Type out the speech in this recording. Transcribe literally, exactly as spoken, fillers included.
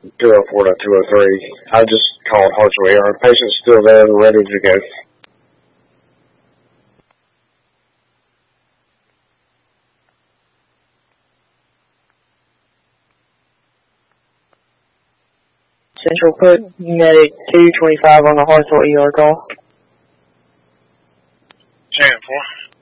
two oh four point two oh three. I just called Hartsville E R. Patient's still there and ready to go. Central, put medic two twenty-five on the Hartsville E R call. ten four.